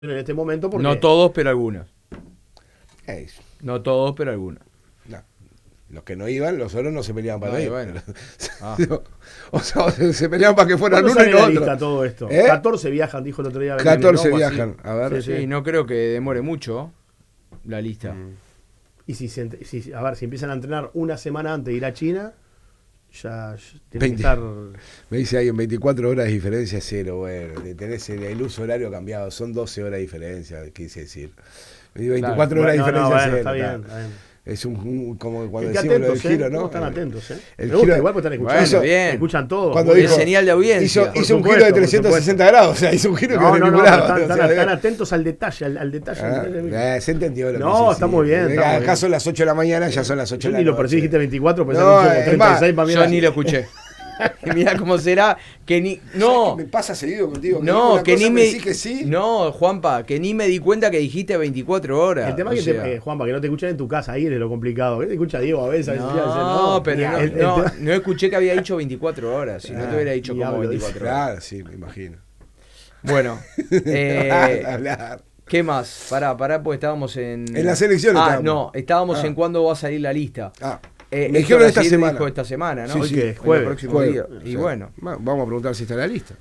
en este momento porque... No todos, pero algunos. Es, No todos, pero algunos. no. Los que no iban, los otros no se peleaban para No, ir. bueno. Ah. O sea, se peleaban para que fueran ¿Cuándo uno y sale la otro. lista todo esto? ¿Eh? 14 viajan, dijo el otro día. 14 Belén, ¿no? viajan. A ver. Sí, Sí, no creo que demore mucho la lista. Y si a ver, si empiezan a entrenar una semana antes de ir a China, ya tiene que 20. estar... Me dice ahí en 24 horas de diferencia cero. Bueno, tenés el uso horario cambiado. Son 12 horas de diferencia, quise decir. Me dice 24 horas de Bueno, diferencia bueno, cero. está bien, Está. está bien. Es como cuando Qué decimos lo del atentos, giro, ¿no? ¿Cómo están atentos, El Me gusta, giro- igual porque están escuchando. Bueno, bien. Escuchan todo. Cuando Es dijo, señal de audiencia. hizo un Por giro de supuesto, 360 grados. O sea, hizo un giro que no No, ningulaba. están atentos al detalle, al detalle. Se entendió lo que No, quise está decir. muy bien, está muy Acá bien. son las 8 de la mañana, ya son las 8 Yo de la ni lo noche. percibí, dijiste 24, pensé No, que es más, 36 para mí. Yo ni lo escuché. Y mirá cómo será que ni. No. Me pasa seguido contigo. No, que ni me. decís que sí. No, Juanpa, que ni me di cuenta que dijiste 24 horas. El tema o es que, sea. Juanpa, que no te escuchan en tu casa, ahí es lo complicado. ¿Qué te escucha Diego a veces? No, pero El- no escuché que había dicho 24 horas. Si no te hubiera dicho como diablo, 24 horas. Claro, sí, me imagino. Bueno, Hablar. ¿qué más? Pará, porque estábamos en. En la selección estábamos. No, estábamos Ah. en cuándo va a salir la lista. Me Héctor dijeron esta Asir semana. dijo esta semana, ¿no? Sí, Hoy sí, que es jueves, el próximo Jueves. día. Y O sea, bueno, vamos a preguntar si está en la lista.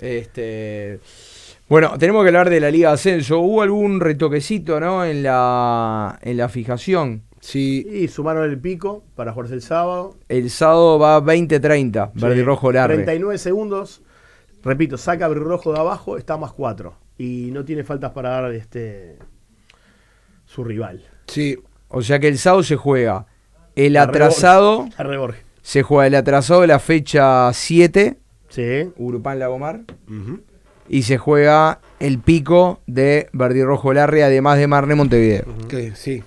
Bueno, tenemos que hablar de la Liga de Ascenso. Hubo algún retoquecito, ¿no? En la fijación. Sí, Y sumaron el pico para jugarse el sábado. El sábado va 20-30, Verde y Rojo Larre. 39 segundos. Repito, saca Verde y Rojo de abajo, está más 4. Y no tiene faltas para dar su rival. sí. O sea que el sábado se juega el La atrasado. La Reborge. Se juega el atrasado de la fecha 7, Sí. Urupán Lagomar. Ujú. Y se juega el pico de Verde y Rojo Larre, además de Marne Montevideo. Que sí.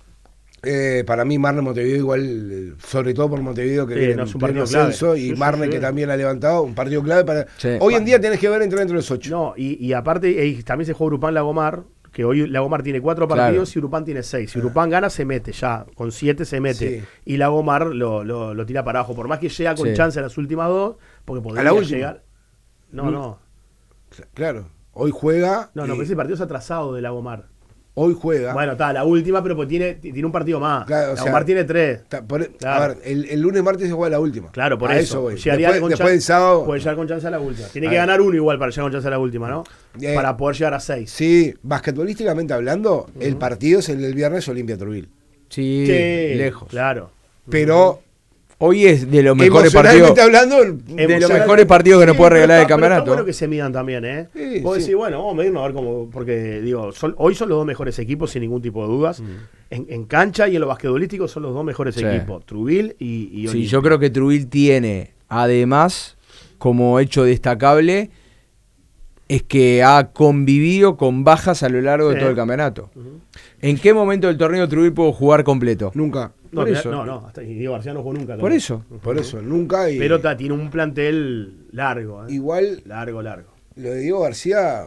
Para mí Marne Montevideo igual, sobre todo por Montevideo que Sí, viene no, en es un pleno partido clave. ascenso, y Sí, sí, Marne sí. que también ha levantado, un partido clave para... Sí. Hoy en día tenés que ver entrar dentro de los 8. No, y aparte también se juega Urupán Lagomar, que hoy Lagomar tiene 4 Claro. partidos y Urupán tiene 6. Si Urupán gana, se mete ya. Con 7 se mete. Sí. Y Lagomar lo tira para abajo. Por más que llega con Sí. chance en las últimas 2, porque podría ¿A la última? llegar. No. Claro, hoy juega... No, pero ese partido es atrasado de Lagomar. Hoy juega... Bueno, está, la última, pero pues tiene un partido más. Claro, o sea, Lagomar tiene 3. A Claro. ver, el lunes martes se juega la última. Claro, por A eso. voy. Llegaría Después, con después chan- del sábado... Puede llegar con chance a la última. Tiene A que ver. ganar uno igual para llegar con chance a la última, ¿no? Para poder llegar a 6. Sí, basquetbolísticamente hablando, el partido es el del viernes Olimpia Turbil. Sí, lejos. Claro. Pero Hoy es de los mejores emocionalmente partidos. hablando... De los mejores partidos que nos puede regalar el Pero campeonato. está bueno que se midan también, ¿eh? Sí, Vos sí. decís, bueno, vamos a medirnos a ver cómo. Porque, digo, hoy son los dos mejores equipos, sin ningún tipo de dudas. En cancha y en lo basquetbolístico son los dos mejores Sí. equipos, Trubil y Sí, Olimpia. yo creo que Trubil tiene, además, como hecho destacable, es que ha convivido con bajas a lo largo de Sí. todo el campeonato. ¿En qué momento del torneo Trubil pudo jugar completo? Nunca. No, por eso. no, hasta, y Diego García no jugó nunca. Por también. eso. Por eso, nunca. Y Pero tiene un plantel largo, ¿eh? igual, Largo. lo de Diego García,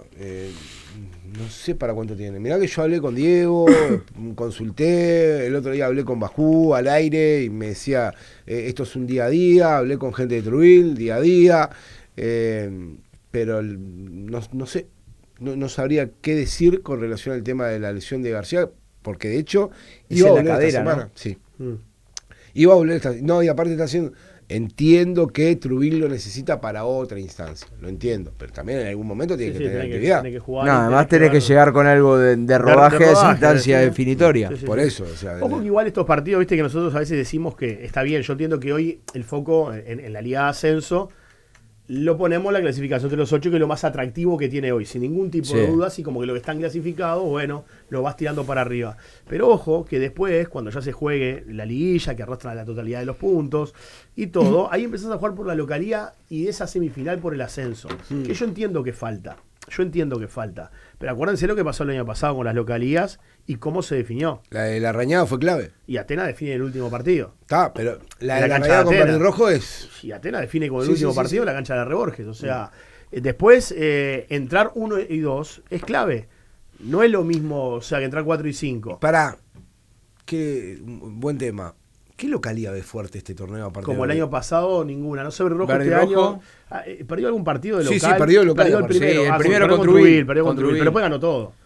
no sé para cuánto tiene. Mirá que yo hablé con Diego, consulté, el otro día hablé con Bajú al aire y me decía, esto es un día a día, hablé con gente de Trubil, día a día, pero no sé, no sabría qué decir con relación al tema de la lesión de García, porque de hecho Es iba a en la volver cadera, esta semana. ¿no? Sí. Mm. Iba a volver esta... No, y aparte está haciendo... Entiendo que Trubil lo necesita para otra instancia. Lo entiendo. Pero también en algún momento tiene Sí, que sí, tener tiene actividad. tiene que jugar. No, y además tenés que ver- llegar con algo de rodaje a esa rodaje, instancia sí. definitoria. Sí, sí. Por eso, o sea... Ojo que igual estos partidos, viste que nosotros a veces decimos que está bien. Yo entiendo que hoy el foco en la Liga de Ascenso lo ponemos en la clasificación de los 8, que es lo más atractivo que tiene hoy, sin ningún tipo de Sí. dudas, y como que lo que están clasificados, bueno, lo vas tirando para arriba. Pero ojo que después, cuando ya se juegue la liguilla, que arrastra la totalidad de los puntos y todo, ahí empezás a jugar por la localía y de esa semifinal por el ascenso. Que yo entiendo que falta. Pero acuérdense lo que pasó el año pasado con las localías y cómo se definió. La de la rañada fue clave. Y Atenas define el último partido. Está, pero la En de la la cancha rañada de con Atenas. Verde y Rojo es... Y Atenas define con el Sí, último sí, sí, partido sí. la cancha de Reborges. O sea, después entrar 1 y 2 es clave. No es lo mismo, o sea, que entrar 4 y 5. Para... Qué buen tema. ¿Qué localidad ves fuerte este torneo? Aparte Como el de- año pasado, ninguna. No sé, Verde Rojo Verde este Rojo. año. ¿Perdió algún partido de Sí, local? sí, perdió el local, Perdió el aparte. primero. Sí, el Ah, primero perdió con Trubil, Perdió con con Trubil. Trubil. Pero después ganó todo.